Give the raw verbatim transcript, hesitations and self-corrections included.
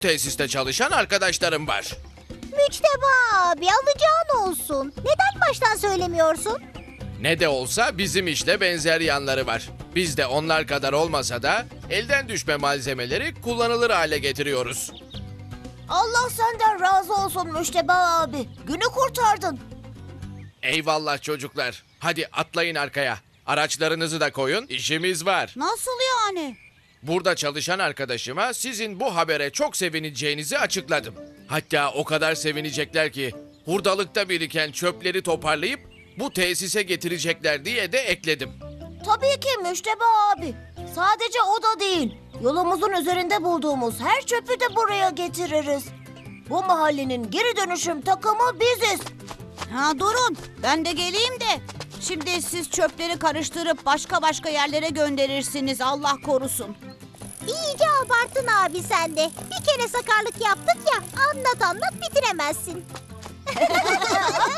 Tesiste çalışan arkadaşlarım var. Müçteba abi, alacağın olsun. Neden baştan söylemiyorsun? Ne de olsa bizim işle benzer yanları var. Biz de onlar kadar olmasa da elden düşme malzemeleri kullanılır hale getiriyoruz. Allah senden razı olsun Müçteba abi. Günü kurtardın. Eyvallah çocuklar. Hadi atlayın arkaya. Araçlarınızı da koyun, işimiz var. Nasıl yani? Burada çalışan arkadaşıma sizin bu habere çok sevineceğinizi açıkladım. Hatta o kadar sevinecekler ki hurdalıkta biriken çöpleri toparlayıp bu tesise getirecekler diye de ekledim. Tabii ki Müçteba abi. Sadece o da değil. Yolumuzun üzerinde bulduğumuz her çöpü de buraya getiririz. Bu mahallenin geri dönüşüm takımı biziz. Ha durun, ben de geleyim de. Şimdi siz çöpleri karıştırıp başka başka yerlere gönderirsiniz, Allah korusun. İyice abarttın abi sen de. Bir kere sakarlık yaptık ya, anlat anlat bitiremezsin.